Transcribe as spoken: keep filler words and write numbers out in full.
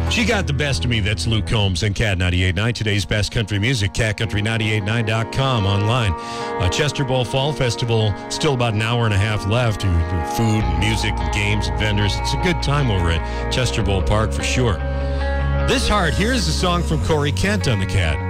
She got the best of me. That's Luke Combs and Cat ninety-eight point nine. Today's best country music, cat country ninety-eight point nine dot com online. Uh, Chester Bowl Fall Festival, still about an hour and a half left. We do food and music and games and vendors. It's a good time over at Chester Bowl Park for sure. This heart, here's a song from Corey Kent on the Cat.